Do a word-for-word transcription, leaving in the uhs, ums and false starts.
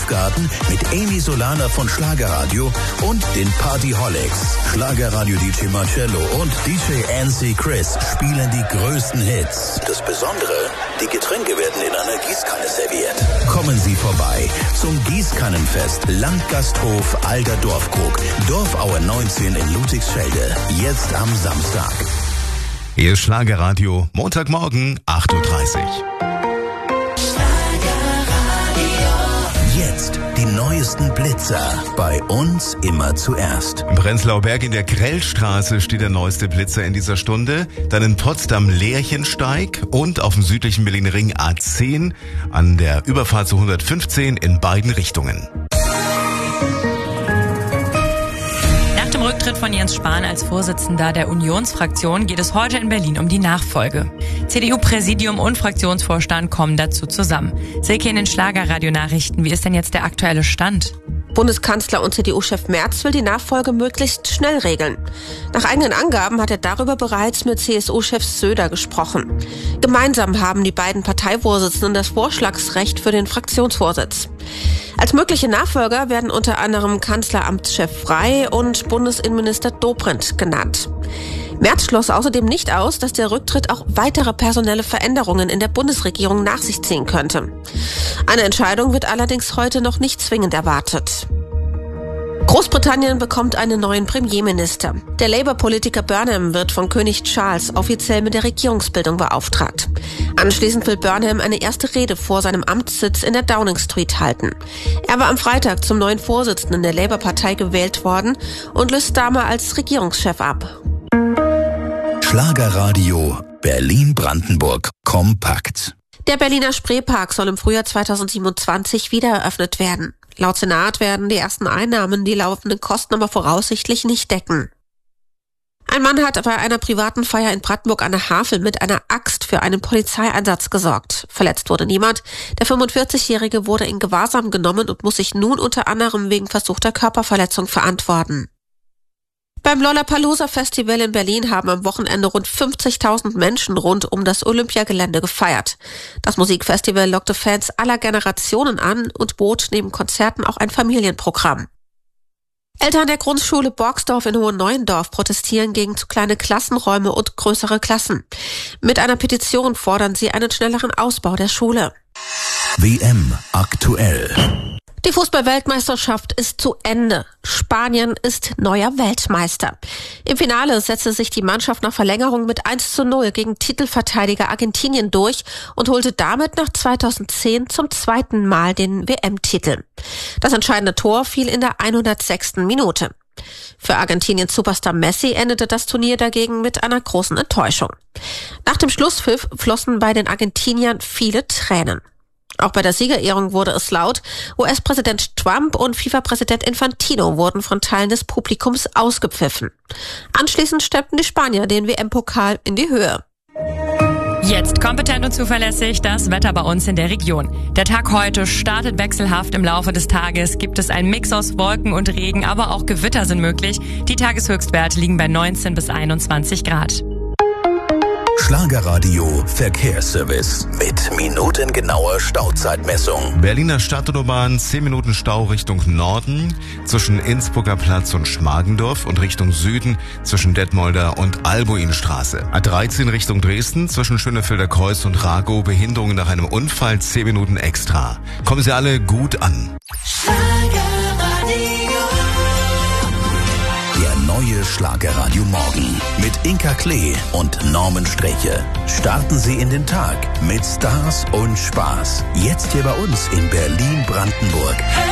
Hofgarten mit Amy Solana von Schlagerradio und den Partyholics. Schlagerradio D J Marcello und D J N C Chris spielen die größten Hits. Das Besondere, die Getränke werden in einer Gießkanne serviert. Kommen Sie vorbei zum Gießkannenfest Landgasthof Alter Dorfkrug, Dorfaue neunzehn in Ludwigsfelde. Jetzt am Samstag. Hier ist Schlagerradio, Montagmorgen, acht Uhr dreißig. Jetzt die neuesten Blitzer. Bei uns immer zuerst. Im Prenzlauer Berg in der Grellstraße steht der neueste Blitzer in dieser Stunde. Dann in Potsdam Lerchensteig und auf dem südlichen Berliner Ring A zehn an der Überfahrt zu hundertfünfzehn in beiden Richtungen. Rücktritt von Jens Spahn als Vorsitzender der Unionsfraktion geht es heute in Berlin um die Nachfolge. C D U-Präsidium und Fraktionsvorstand kommen dazu zusammen. Silke in den Schlagerradio-Nachrichten, wie ist denn jetzt der aktuelle Stand? Bundeskanzler und C D U-Chef Merz will die Nachfolge möglichst schnell regeln. Nach eigenen Angaben hat er darüber bereits mit C S U-Chef Söder gesprochen. Gemeinsam haben die beiden Parteivorsitzenden das Vorschlagsrecht für den Fraktionsvorsitz. Als mögliche Nachfolger werden unter anderem Kanzleramtschef Frey und Bundesinnenminister Dobrindt genannt. Merz schloss außerdem nicht aus, dass der Rücktritt auch weitere personelle Veränderungen in der Bundesregierung nach sich ziehen könnte. Eine Entscheidung wird allerdings heute noch nicht zwingend erwartet. Großbritannien bekommt einen neuen Premierminister. Der Labour-Politiker Burnham wird von König Charles offiziell mit der Regierungsbildung beauftragt. Anschließend will Burnham eine erste Rede vor seinem Amtssitz in der Downing Street halten. Er war am Freitag zum neuen Vorsitzenden der Labour-Partei gewählt worden und löst Starmer als Regierungschef ab. Schlagerradio Berlin-Brandenburg kompakt. Der Berliner Spreepark soll im Frühjahr zweitausendsiebenundzwanzig wieder eröffnet werden. Laut Senat werden die ersten Einnahmen die laufenden Kosten aber voraussichtlich nicht decken. Ein Mann hat bei einer privaten Feier in Brandenburg an der Havel mit einer Axt für einen Polizeieinsatz gesorgt. Verletzt wurde niemand. Der fünfundvierzigjährige wurde in Gewahrsam genommen und muss sich nun unter anderem wegen versuchter Körperverletzung verantworten. Beim Lollapalooza-Festival in Berlin haben am Wochenende rund fünfzigtausend Menschen rund um das Olympiagelände gefeiert. Das Musikfestival lockte Fans aller Generationen an und bot neben Konzerten auch ein Familienprogramm. Eltern der Grundschule Borgsdorf in Hohenneuendorf protestieren gegen zu kleine Klassenräume und größere Klassen. Mit einer Petition fordern sie einen schnelleren Ausbau der Schule. W M aktuell. Die Fußball-Weltmeisterschaft ist zu Ende. Spanien ist neuer Weltmeister. Im Finale setzte sich die Mannschaft nach Verlängerung mit eins zu null gegen Titelverteidiger Argentinien durch und holte damit nach zweitausendzehn zum zweiten Mal den W M-Titel. Das entscheidende Tor fiel in der hundertsechsten Minute. Für Argentiniens Superstar Messi endete das Turnier dagegen mit einer großen Enttäuschung. Nach dem Schlusspfiff flossen bei den Argentiniern viele Tränen. Auch bei der Siegerehrung wurde es laut. U S-Präsident Trump und FIFA-Präsident Infantino wurden von Teilen des Publikums ausgepfiffen. Anschließend stemmten die Spanier den W M-Pokal in die Höhe. Jetzt kompetent und zuverlässig das Wetter bei uns in der Region. Der Tag heute startet wechselhaft. Im Laufe des Tages gibt es einen Mix aus Wolken und Regen, aber auch Gewitter sind möglich. Die Tageshöchstwerte liegen bei neunzehn bis einundzwanzig Grad. Schlagerradio Verkehrsservice mit minutengenauer Stauzeitmessung. Berliner Stadtautobahn, zehn Minuten Stau Richtung Norden zwischen Innsbrucker Platz und Schmargendorf und Richtung Süden zwischen Detmolder und Albuinstraße. A dreizehn Richtung Dresden zwischen Schönefelder Kreuz und Ragow, Behinderungen nach einem Unfall, zehn Minuten extra. Kommen Sie alle gut an. Neue Schlagerradio Morgen mit Inka Klee und Norman Streche. Starten Sie in den Tag mit Stars und Spaß. Jetzt hier bei uns in Berlin-Brandenburg.